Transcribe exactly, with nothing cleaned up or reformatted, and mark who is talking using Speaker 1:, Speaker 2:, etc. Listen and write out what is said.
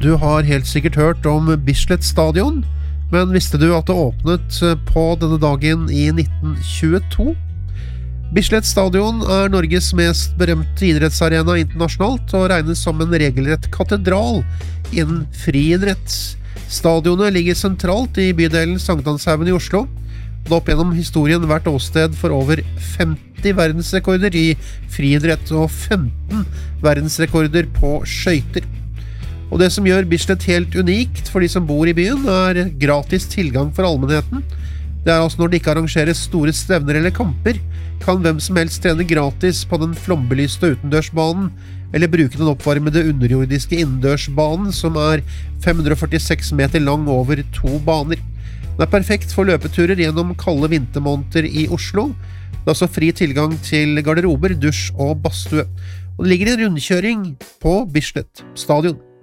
Speaker 1: Du har helt sikkert hørt om Bislett Stadion, men visste du at det åpnet på denne dagen i nitten tjueto? Bislett Stadion er Norges mest berømte idrettsarena internasjonalt og regnes som en regelrett katedral innen friidrett. Stadionet ligger sentralt i bydelen Sankthanshaugen i Oslo. Det har opp gjennom historien vært åsted for over femti verdensrekorder i friidrett og femten verdensrekorder på skøyter. Og det som gjør Bislett helt unikt for de som bor i byen, er gratis tilgang for allmennheten. Det er altså når det ikke arrangeres store stevner eller kamper, kan hvem som helst trene gratis på den flombelyste utendørsbanen, eller bruke den oppvarmede underjordiske innendørsbanen, som er fem hundre og førtiseks meter lang over to baner. Den er perfekt for løpeturer gjennom kalde vintermåneder i Oslo. Det er også fri tilgang til garderober, dusj og badstue. Og det ligger en rundkjøring på Bislett Stadion.